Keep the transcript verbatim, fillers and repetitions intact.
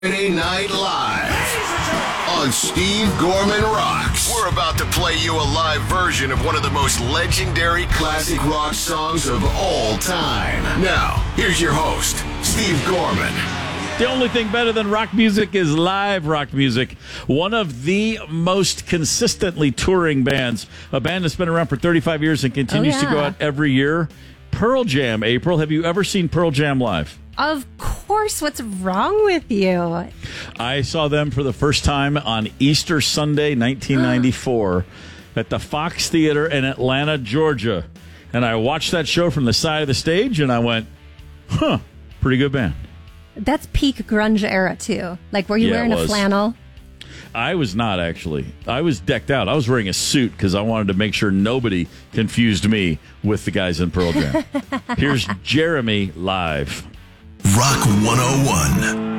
Friday Night Live on Steve Gorman Rocks. We're about to play you a live version of one of the most legendary classic rock songs of all time. Now, here's your host, Steve Gorman. The only thing better than rock music is live rock music. One of the most consistently touring bands, a band that's been around for thirty-five years and continues oh, yeah. to go out every year. Pearl Jam, April. Have you ever seen Pearl Jam live? Of course. What's wrong with you? I saw them for the first time on Easter Sunday, nineteen ninety-four, at the Fox Theater in Atlanta, Georgia. And I watched that show from the side of the stage, and I went, huh, pretty good band. That's peak grunge era, too. Like, were you Yeah, wearing it a was. flannel? I was not, actually. I was decked out. I was wearing a suit because I wanted to make sure nobody confused me with the guys in Pearl Jam. Here's Jeremy live. Rock one oh one.